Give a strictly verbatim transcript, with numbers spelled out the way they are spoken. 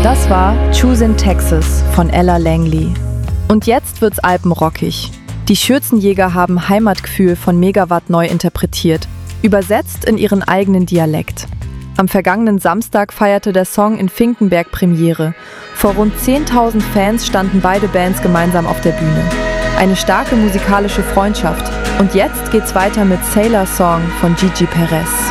Das war Choosin' Texas von Ella Langley. Und jetzt wird's alpenrockig. Die Schürzenjäger haben Heimatgefühl von Megawatt neu interpretiert, übersetzt in ihren eigenen Dialekt. Am vergangenen Samstag feierte der Song in Finkenberg Premiere. Vor rund zehntausend Fans standen beide Bands gemeinsam auf der Bühne. Eine starke musikalische Freundschaft. Und jetzt geht's weiter mit Sailor Song von Gigi Perez.